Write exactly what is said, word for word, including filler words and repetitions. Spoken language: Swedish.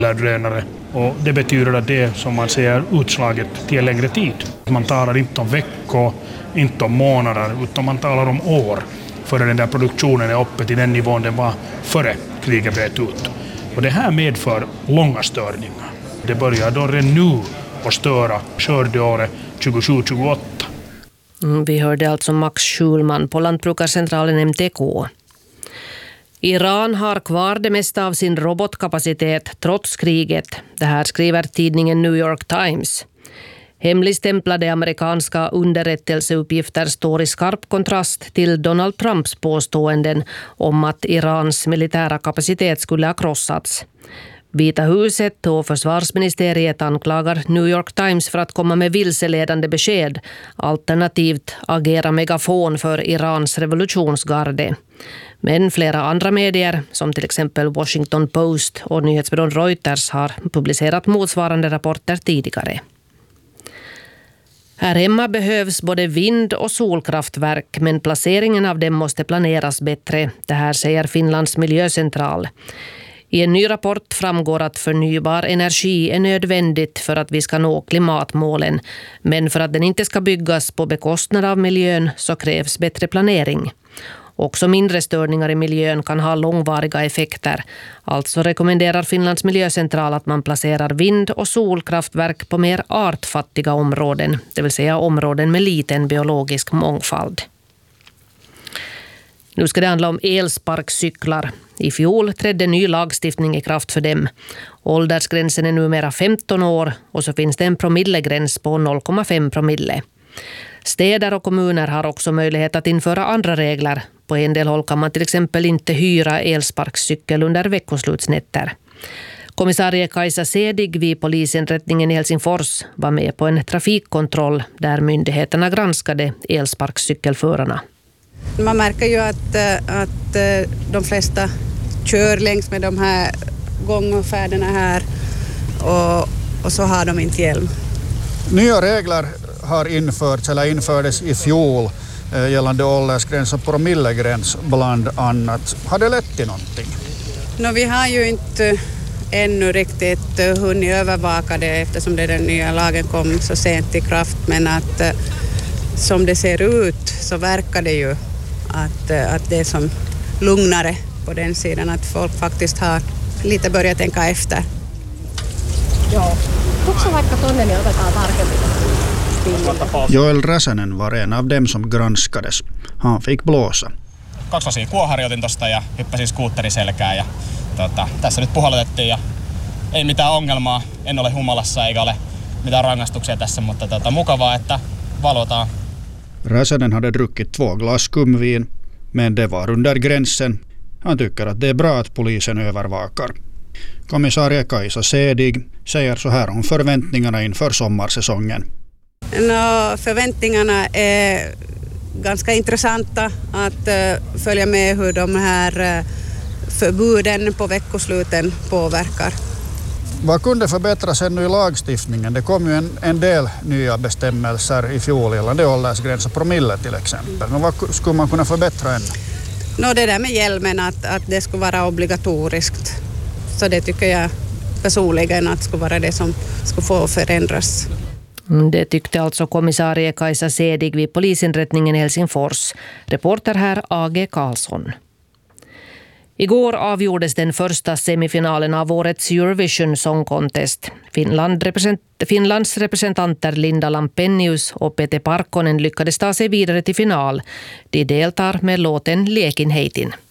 drönare. Och det betyder att det som man säger utslaget till längre tid. Man talar inte om veckor, inte om månader, utan man talar om år före den där produktionen är uppe till den nivån den var före kriget bröt ut. Och det här medför långa störningar. Det börjar då redan nu att störa skördeåret tjugosju tjugoåtta. Mm, vi hörde alltså Max Schulman på Lantbrukarcentralen M T K. Iran har kvar det mesta av sin robotkapacitet trots kriget. Det här skriver tidningen New York Times. Hemligstämplade amerikanska underrättelseuppgifter står i skarp kontrast till Donald Trumps påståenden om att Irans militära kapacitet skulle ha krossats. Vita huset och försvarsministeriet anklagar New York Times för att komma med vilseledande besked, alternativt agera megafon för Irans revolutionsgarde. Men flera andra medier, som till exempel Washington Post och nyhetsbyrån Reuters, har publicerat motsvarande rapporter tidigare. Här hemma behövs både vind- och solkraftverk, men placeringen av dem måste planeras bättre. Det här säger Finlands miljöcentral. I en ny rapport framgår att förnybar energi är nödvändigt för att vi ska nå klimatmålen. Men för att den inte ska byggas på bekostnad av miljön så krävs bättre planering. Också mindre störningar i miljön kan ha långvariga effekter. Alltså rekommenderar Finlands miljöcentral att man placerar vind- och solkraftverk på mer artfattiga områden, det vill säga områden med liten biologisk mångfald. Nu ska det handla om elsparkcyklar. I fjol trädde ny lagstiftning i kraft för dem. Åldersgränsen är numera femton år och så finns det en promillegräns på noll komma fem promille. Städer och kommuner har också möjlighet att införa andra regler. På en del håll kan man till exempel inte hyra elsparkcykel under veckoslutsnätter. Kommissarie Kajsa Sedig vid polisinrättningen i Helsingfors var med på en trafikkontroll där myndigheterna granskade elsparkcykelförarna. Man märker ju att, att de flesta kör längs med de här gångfärderna här och, och så har de inte hjälm. Nya regler har införts eller infördes i fjol eh, gällande åldersgräns och promillegräns bland annat. Har det lett till någonting? No, vi har ju inte ännu riktigt hunnit övervaka det eftersom det den nya lagen kom så sent i kraft, men att eh, som det ser ut så verkar det ju att, att det är som lugnare på den sidan, att folk faktiskt har lite börjat tänka efter. Joo. Onko vaikka tonne niin otetaan tarkemmin? Joel Räsänen var en av dem som granskades. Han fick blåsa. Kaksilaisia kuoharjoitin tosta ja hyppäsin skuutteriselkään ja tota, tässä nyt puhallutettiin ja ei mitään ongelmaa. En ole humalassa eikä ole mitään rangaistuksia tässä, mutta tota, mukavaa, että valvotaan. Räsänen hade druckit två glas skumvin, men det var under gränsen. Han tycker att det är bra att polisen övervakar. Kommissarie Kajsa Sedig säger så här om förväntningarna inför sommarsäsongen. No, förväntningarna är ganska intressanta att uh, följa med hur de här uh, förbuden på veckosluten påverkar. Vad kunde förbättras ännu i lagstiftningen? Det kom ju en, en del nya bestämmelser i fjol gällande åldersgräns och promille till exempel. Men vad skulle man kunna förbättra ännu? No, det där med hjälmen, att, att det skulle vara obligatoriskt. Så det tycker jag personligen att skulle vara det som skulle få förändras. Det tyckte alltså kommissarie Kajsa Sedig vid polisinrättningen i Helsingfors. Reporter här A G Karlsson. Igår avgjordes den första semifinalen av årets Eurovision Song Contest. Finland represent- Finlands representanter Linda Lampenius och Pete Parkkonen lyckades ta sig vidare till final. De deltar med låten Liekin heitin.